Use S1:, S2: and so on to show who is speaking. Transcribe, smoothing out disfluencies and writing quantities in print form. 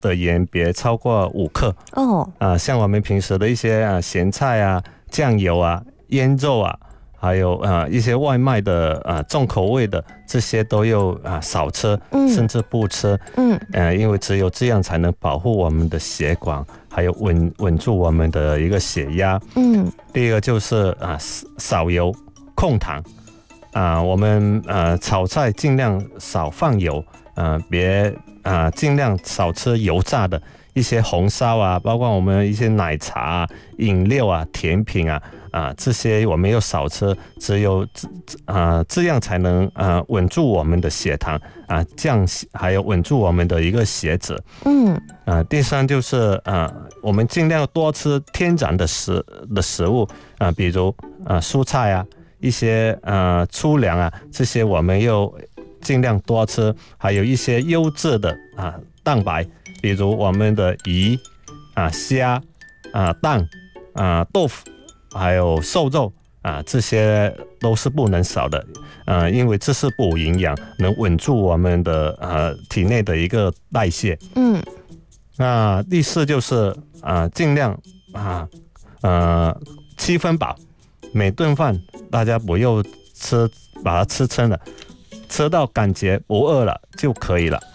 S1: 的盐别超过5克像我们平时的一些咸菜啊、酱油啊、腌肉啊，还有一些外卖的重口味的，这些都要少吃，甚至不吃。因为只有这样才能保护我们的血管，还有稳住我们的一个血压。第二个就是少油控糖。我们炒菜尽量少放油，别尽量少吃油炸的一些红烧啊，包括我们一些奶茶啊、饮料啊、甜品这些我们要少吃，只有这样才能稳住我们的血糖还有稳住我们的一个血脂。第三就是我们尽量多吃天然的食物比如蔬菜啊。一些粗粮啊，这些我们要尽量多吃，还有一些优质的蛋白，比如我们的鱼虾蛋豆腐，还有瘦肉这些都是不能少的，因为这是补营养，能稳住我们的体内的一个代谢。第四就是尽量7分饱。每顿饭大家不要把它吃撑了，吃到感觉不饿了就可以了。